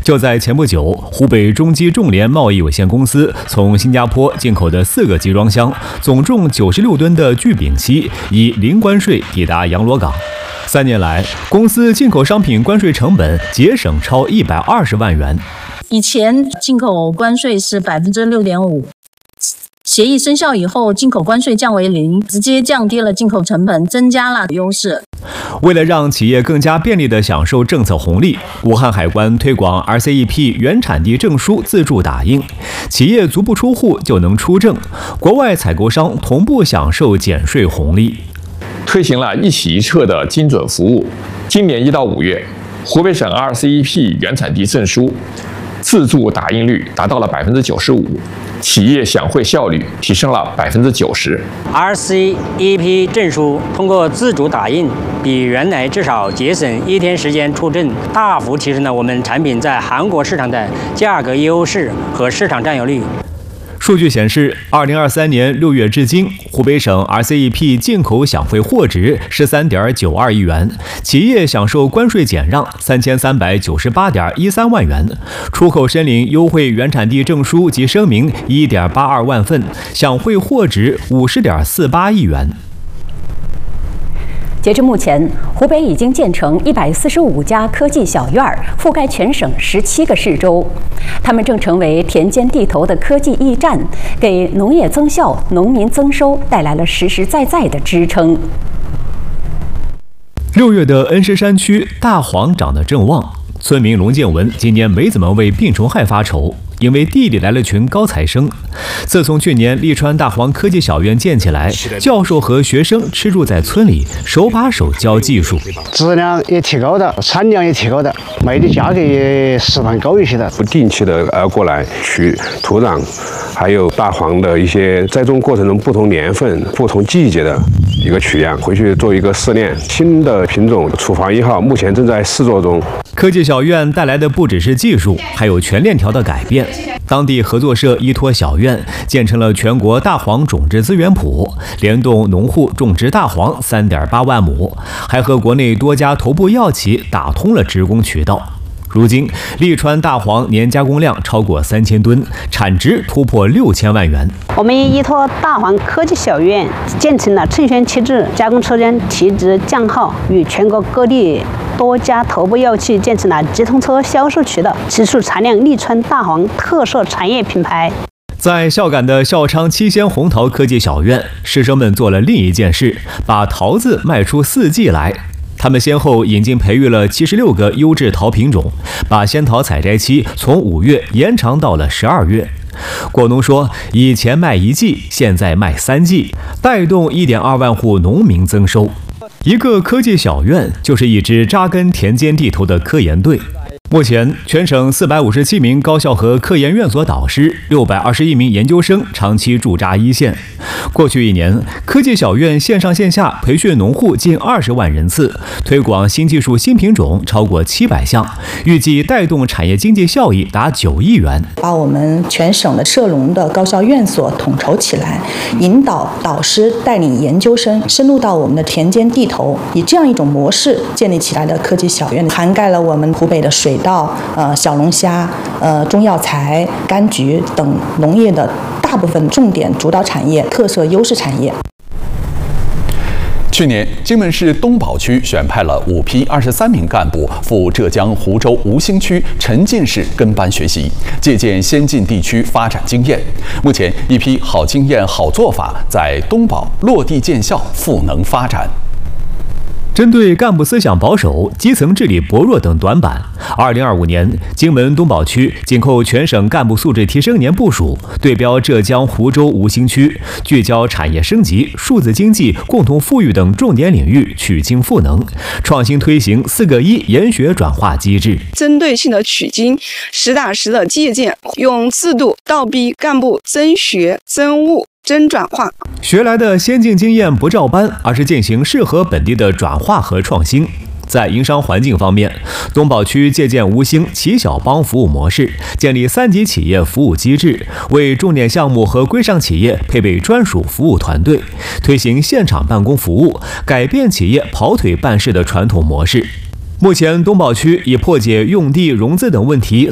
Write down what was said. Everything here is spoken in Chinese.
就在前不久，湖北中基重联贸易有限公司从新加坡进口的4个集装箱，总重96吨的聚丙烯以零关税抵达洋螺港。3年来，公司进口商品关税成本节省超120万元。 以前进口关税是6.5%。协议生效以后，进口关税降为0%，直接降低了进口成本，增加了优势。 为了让企业更加便利地享受政策红利，武汉海关推广 RCEP 原产地证书自助打印，企业足不出户就能出证，国外采购商同步享受减税红利。 推行了一企一策的精准服务。今年1到5月，湖北省 RCEP 原产地证书自助打印率达到了95%，企业享会效率提升了90%。 RCEP 证书通过自主打印，比原来至少节省1天时间出证，大幅提升了我们产品在韩国市场的价格优势和市场占有率。 数据显示，2023年6月至今，湖北省 RCEP 进口享会货值13.92亿元，企业享受关税减让3398.13万元，出口申领优惠原产地证书及声明1.82万份，享会货值50.48亿元。 截至目前，湖北已经建成145家科技小院，覆盖全省17个市州。它们正成为田间地头的科技驿站，给农业增效、农民增收带来了实实在在的支撑。 6月的恩施山区大黄长得正旺，村民龙建文今年没怎么为病虫害发愁，因为地里来了群高材生。自从去年利川大黄科技小院建起来，教授和学生吃住在村里，手把手教技术， 质量也提高的，产量也提高的，卖的价格也适当高一些的。 不定期的过来取土壤，还有大黄的一些栽种过程中不同年份、不同季节的一个取样，回去做一个试验。新的品种处防1号目前正在试作中。 科技小院带来的不只是技术，还有全链条的改变。当地合作社依托小院建成了全国大黄种植资源圃，联动农户种植大黄3.8万亩，还和国内多家头部药企打通了职工渠道。如今，利川大黄年加工量超过3000吨，产值突破6000万元。 我们依托大黄科技小院建成了称宣旗帜、加工车间提质降耗，与全国各地多家头部药企建成了直通车销售渠道，提出产量利川大黄特色产业品牌。 在孝感的孝昌七仙红桃科技小院，师生们做了另一件事，把桃子卖出4季来。他们先后引进培育了76个优质桃品种，把仙桃采摘期从5月延长到了12月。果农说，以前卖1季，现在卖3季，带动1.2万户农民增收。一个科技小院就是一支扎根田间地头的科研队。目前，全省457名高校和科研院所导师，621名研究生长期驻扎一线。过去1年，科技小院线上线下培训农户近20万人次，推广新技术新品种超过700项，预计带动产业经济效益达9亿元。 把我们全省的涉农的高校院所统筹起来，引导导师带领研究生深入到我们的田间地头，以这样一种模式建立起来的科技小院，涵盖了我们湖北的水稻、小龙虾、中药材、柑橘等农业的大部分重点主导产业、特色优势产业。 去年，荆门市东宝区选派了5批23名干部赴浙江湖州吴兴区沉浸式跟班学习，借鉴先进地区发展经验。目前，一批好经验、好做法在东宝落地见效，赋能发展。 针对干部思想保守、基层治理薄弱等短板，2025年荆门东宝区紧扣全省干部素质提升年部署，对标浙江湖州吴兴区，聚焦产业升级、数字经济、共同富裕等重点领域取经赋能，创新推行4个1研学转化机制， 针对性的取经，实打实的借鉴，用制度倒逼干部增学、增悟、真转化。 学来的先进经验不照搬，而是进行适合本地的转化和创新。在营商环境方面，东宝区借鉴吴兴齐小帮服务模式，建立3级企业服务机制，为重点项目和规上企业配备专属服务团队，推行现场办公服务，改变企业跑腿办事的传统模式。目前，东宝区已破解用地、融资等问题